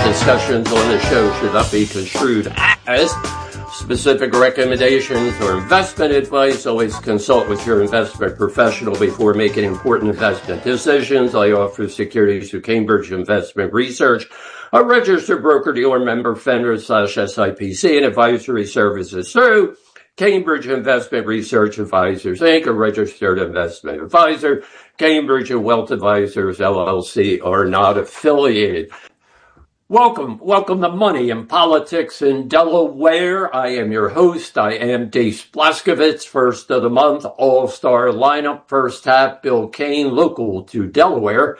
discussions on the show should not be construed as specific recommendations or investment advice. Always consult with your investment professional before making important investment decisions. I offer securities through Cambridge Investment Research, a registered broker-dealer member, FINRA/SIPC, and advisory services through Cambridge Investment Research Advisors, Inc., a registered investment advisor. Cambridge and Wealth Advisors, LLC, are not affiliated. Welcome to Money and Politics in Delaware. I am your host. I am Dave Splaskovitz, first of the month, all-star lineup. First half, Bill Kane, local to Delaware.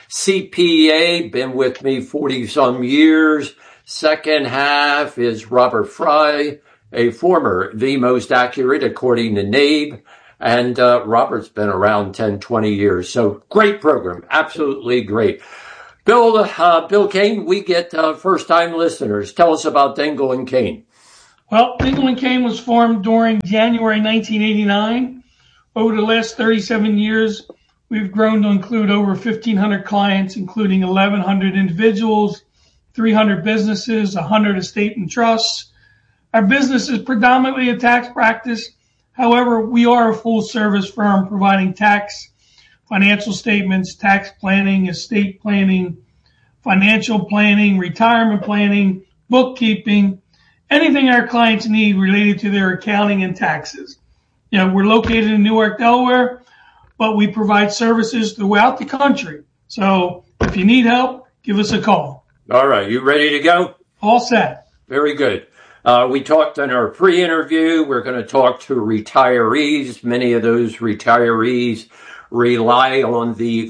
CPA, been with me 40-some years. Second half is Robert Fry, a former The Most Accurate, according to NABE. And Robert's been around 10, 20 years. So great program, absolutely great. Bill Kane, we get first-time listeners. Tell us about Dingle & Kane. Well, Dingle & Kane was formed during January 1989. Over the last 37 years, we've grown to include over 1,500 clients, including 1,100 individuals, 300 businesses, 100 estate and trusts. Our business is predominantly a tax practice. However, we are a full-service firm providing tax, financial statements, tax planning, estate planning, financial planning, retirement planning, bookkeeping, anything our clients need related to their accounting and taxes. You know, we're located in Newark, Delaware, but we provide services throughout the country. So if you need help, give us a call. All right. You ready to go? All set. Very good. We talked in our pre-interview. We're going to talk to retirees. Many of those retirees rely on the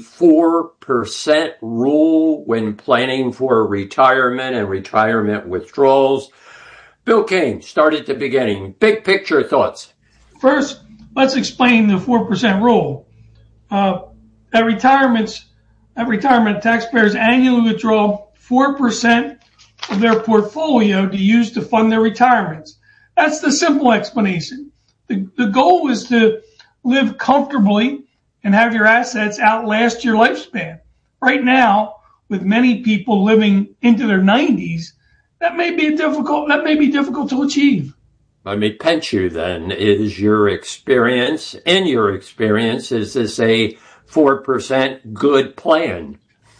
4% rule when planning for retirement and retirement withdrawals. Bill Kane, start at the beginning. Big picture thoughts. First, let's explain the 4% rule. At retirement, taxpayers annually withdraw 4% of their portfolio to use to fund their retirements. That's the simple explanation. The goal is to live comfortably and have your assets outlast your lifespan. Right now, with many people living into their 90s, that may be difficult to achieve. Let me pinch you then. In your experience, is this a 4% good plan?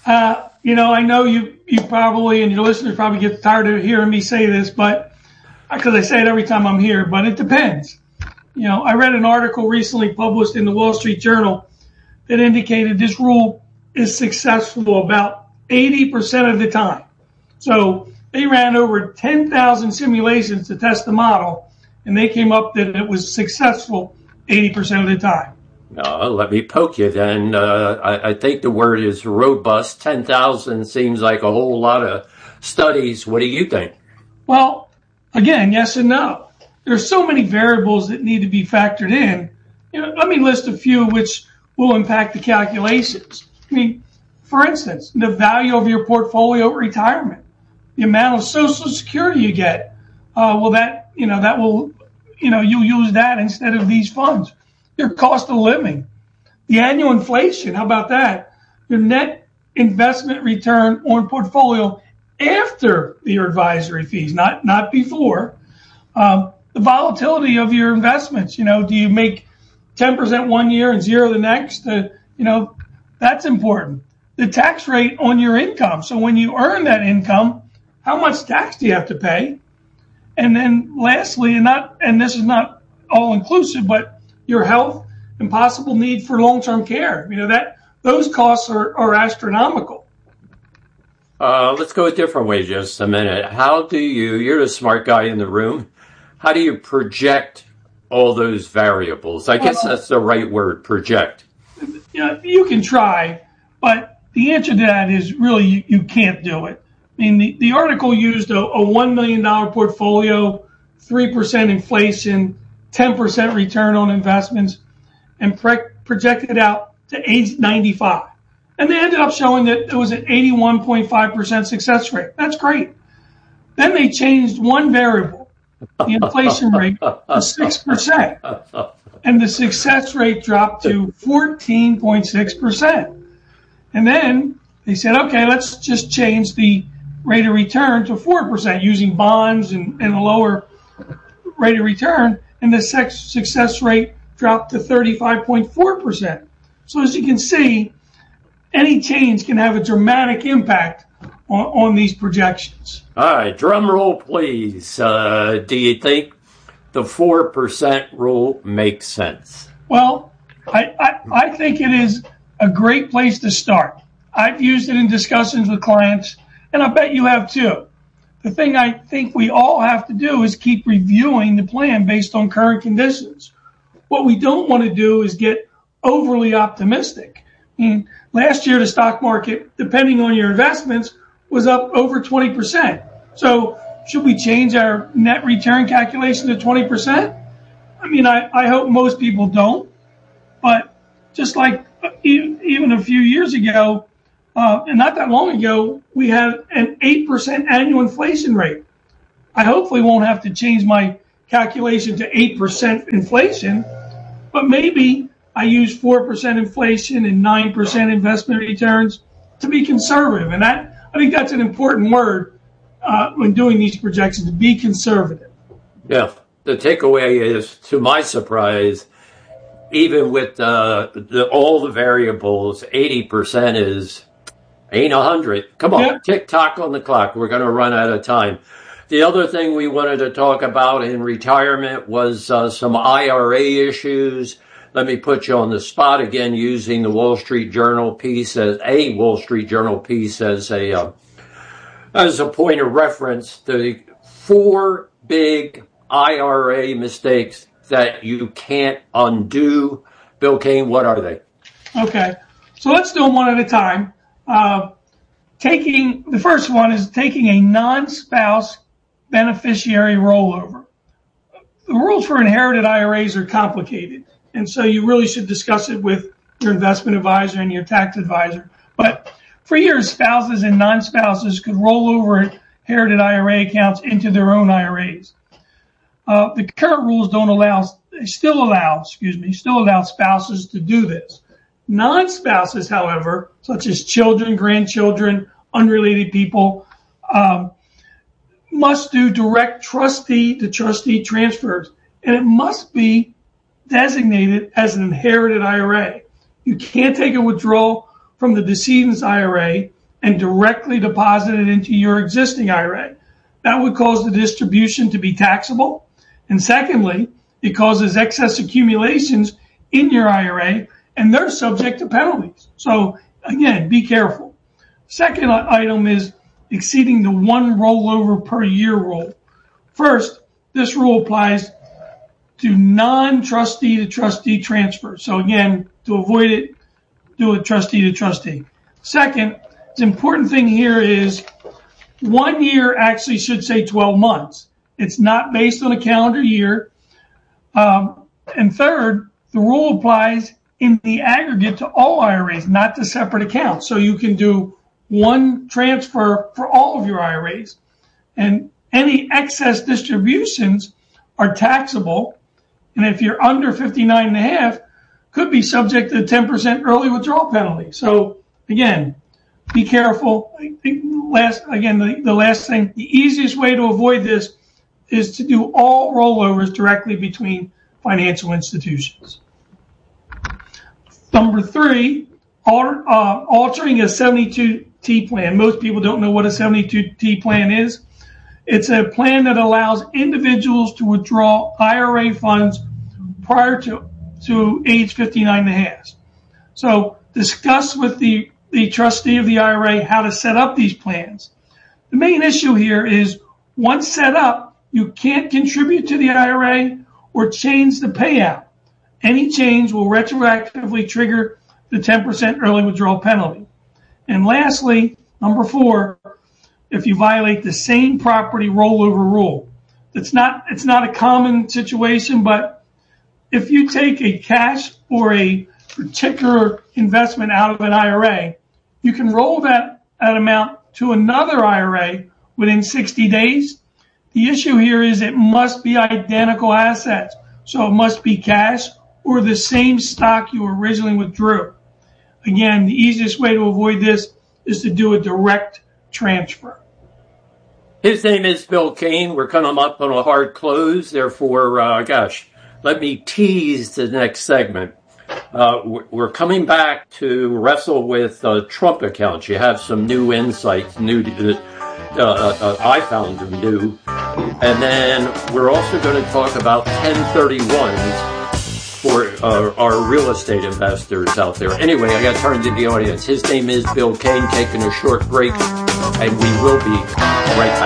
I know you probably, and your listeners probably get tired of hearing me say this, but because I say it every time I'm here, but it depends. You know, I read an article recently published in the Wall Street Journal that indicated this rule is successful about 80% of the time. So they ran over 10,000 simulations to test the model, and they came up that it was successful 80% of the time. Let me poke you then. I think the word is robust. 10,000 seems like a whole lot of studies. What do you think? Well, again, yes and no. There's so many variables that need to be factored in. You know, let me list a few which will impact the calculations. I mean, for instance, the value of your portfolio at retirement, the amount of Social Security you get. You'll use that instead of these funds. Your cost of living, the annual inflation. How about that? Your net investment return on portfolio after your advisory fees, not before. The volatility of your investments. You know, do you make 10% one year and zero the next? That's important. The tax rate on your income. So when you earn that income, how much tax do you have to pay? And then lastly, and this is not all inclusive, but your health and possible need for long-term care. You know, those costs are astronomical. Let's go a different way just a minute. You're the smart guy in the room. How do you project all those variables? I guess that's the right word, project. You can try, but the answer to that is really you can't do it. I mean, the article used a $1 million portfolio, 3% inflation, 10% return on investments, and projected out to age 95. And they ended up showing that it was an 81.5% success rate. That's great. Then they changed one variable, the inflation rate, to 6%. And the success rate dropped to 14.6%. And then they said, okay, let's just change the rate of return to 4% using bonds and a lower rate of return, and the success rate dropped to 35.4%. So as you can see, any change can have a dramatic impact on these projections. All right, drum roll, please. Do you think the 4% rule makes sense? Well, I think it is a great place to start. I've used it in discussions with clients, and I bet you have too. The thing I think we all have to do is keep reviewing the plan based on current conditions. What we don't want to do is get overly optimistic. I mean, last year the stock market, depending on your investments, was up over 20%. So should we change our net return calculation to 20%? I mean, I hope most people don't. But just like even a few years ago, and not that long ago, we had an 8% annual inflation rate. I hopefully won't have to change my calculation to 8% inflation, but maybe I use 4% inflation and 9% investment returns to be conservative. And I think that's an important word when doing these projections, to be conservative. Yeah, the takeaway is, to my surprise, even with all the variables, 80% ain't 100. Come on, yeah. Tick tock on the clock. We're going to run out of time. The other thing we wanted to talk about in retirement was some IRA issues. Let me put you on the spot again, using the Wall Street Journal piece as a point of reference. The 4 big IRA mistakes that you can't undo. Bill Kane, what are they? Okay, so let's do them one at a time. The first one is taking a non-spouse beneficiary rollover. The rules for inherited IRAs are complicated, and so you really should discuss it with your investment advisor and your tax advisor. But for years, spouses and non-spouses could roll over inherited IRA accounts into their own IRAs. The current rules still allow spouses to do this. Non-spouses, however, such as children, grandchildren, unrelated people, must do direct trustee-to-trustee transfers, and it must be designated as an inherited IRA. You can't take a withdrawal from the decedent's IRA and directly deposit it into your existing IRA. That would cause the distribution to be taxable. And secondly, it causes excess accumulations in your IRA, and they're subject to penalties. So again, be careful. Second item is exceeding the 1 rollover per year rule. First, this rule applies to non-trustee to trustee transfers. So again, to avoid it, do a trustee to trustee. Second, the important thing here is 1 year actually should say 12 months. It's not based on a calendar year. And third, the rule applies in the aggregate to all IRAs, not to separate accounts. So you can do one transfer for all of your IRAs. And any excess distributions are taxable. And if you're under 59.5, could be subject to the 10% early withdrawal penalty. So again, be careful. The last thing, the easiest way to avoid this is to do all rollovers directly between financial institutions. Number 3, altering a 72T plan. Most people don't know what a 72T plan is. It's a plan that allows individuals to withdraw IRA funds prior to age 59.5. So discuss with the trustee of the IRA how to set up these plans. The main issue here is once set up, you can't contribute to the IRA or change the payout. Any change will retroactively trigger the 10% early withdrawal penalty. And lastly, number 4, if you violate the same property rollover rule. It's not a common situation, but if you take a cash or a particular investment out of an IRA, you can roll that amount to another IRA within 60 days. The issue here is it must be identical assets. So it must be cash or the same stock you originally withdrew. Again, the easiest way to avoid this is to do a direct transfer. His name is Bill Kane. We're coming up on a hard close. Therefore, let me tease the next segment. We're coming back to wrestle with Trump accounts. You have some new insights, I found them new. And then we're also going to talk about 1031s for our real estate investors out there. Anyway, I got to turn to the audience. His name is Bill Kane, taking a short break, and we will be right back.